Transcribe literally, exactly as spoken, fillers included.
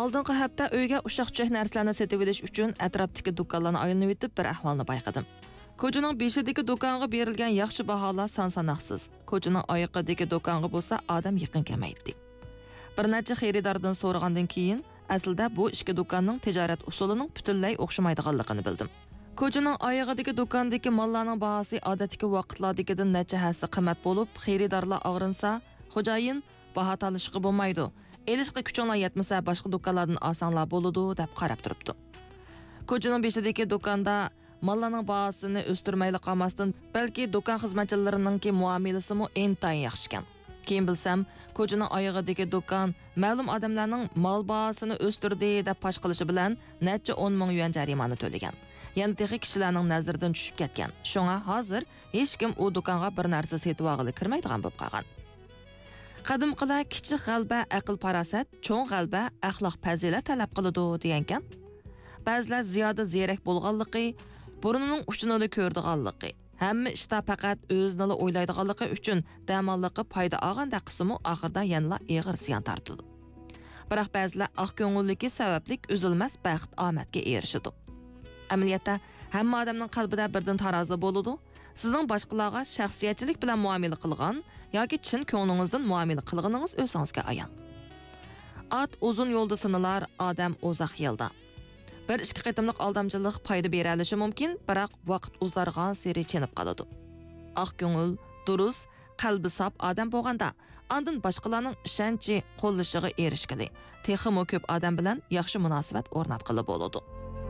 Oldingi hafta uyga ushaq-chushaq narsalarni sotib olish uchun atrofdagi do'konlarni aylanib o'tib bir ahvolni bayqadim. Ko'chaning beshidagi do'konga berilgan yaxshi baholar son-sanoqsiz. Ko'chaning oyoqidagi do'konga bo'lsa odam yaqin kelmaydi. Bir necha xaridordan so'ragandan keyin aslida bu ikki do'konning tijorat usulining butunlay o'xshamaydiganligini bildim. Ko'chaning oyog'idagi do'kondagi mollarning bahosi odatdagi vaqtlardagidan necha hassa qimmat bo'lib, xaridorlar og'rinsa, xo'jayin baho tanlashga bo'lmaydi. Elishqa kuchinglar yetmasa boshqa do'konlardan olsanglar bo'ladi deb qarab turibdi. Ko'chaning beshidagi do'konda mollarning bahosini o'stirmayli qolmasdan, balki do'kon xizmatchilarininki muomalasimi intayin yaxshi ekan. Keyin bilsam, ko'chaning oyog'idagi do'kon ma'lum odamlarning mol bahosini o'stirdi deb pash qilishi bilan necha o'n ming yuan jarimani to'lagan. Yana texnik kishilarning nazaridan tushib ketgan. Shunga hozir hech kim u do'konga bir narsa sotib olg'ili kirmaydigan bo'lib qolgan. Qadimqilar kichik g'alba aql farosat, cho'ng g'alba axloq fazilat talab qiladi degankan. Ba'zilar ziyoda zerak bo'lganligi, burnining uchini ko'rdiganligi, hamma ishda faqat o'zini o'ylaydiganligi uchun damolligi foyda olganda qismi oxirida yana og'ir ziyon tortadi. Biroq ba'zilar oq ko'ngilligi sababli uzilmas baxt omadga erishadi. Amaliyotda hamma odamning qalbida birdan tarozi bo'ladi. Sizning boshqalarga shaxsiyatchilik bilan muomala qilgan yoki chin ko'nglingizdan muomala qilganingiz o'zingizga ayon. At uzun yo'lda sinalar, odam uzoq yo'lda. Bir ikki qatimliq aldamchilik foyda bera olishi mumkin, biroq vaqt uzargan sari chenib qoladi. Oq ko'ngil, durust, qalbi sop odam bo'lganda, ondan boshqalarning ishonchi qo'llashiga erishgili, texmo ko'p odam bilan yaxshi munosabat o'rnatqili bo'ladi.